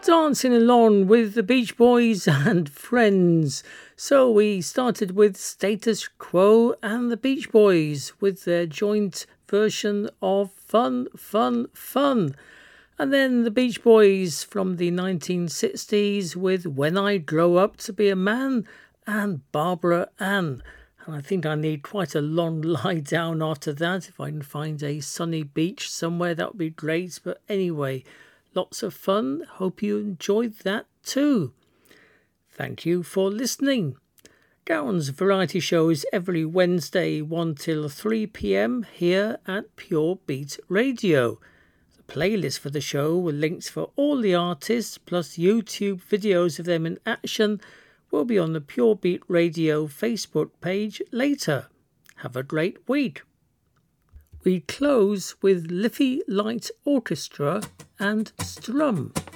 dancing along with the Beach Boys and Friends. So we started with Status Quo and the Beach Boys with their joint version of Fun, Fun, Fun. And then the Beach Boys from the 1960s with When I Grow Up to Be a Man and Barbara Ann. And I think I need quite a long lie down after that. If I can find a sunny beach somewhere, that would be great. But anyway, lots of fun. Hope you enjoyed that too. Thank you for listening. Gowan's Variety Show is every Wednesday 1 till 3 p.m. here at Pure Beat Radio. The playlist for the show with links for all the artists plus YouTube videos of them in action will be on the Pure Beat Radio Facebook page later. Have a great week. We close with Liffey Light Orchestra and Strum.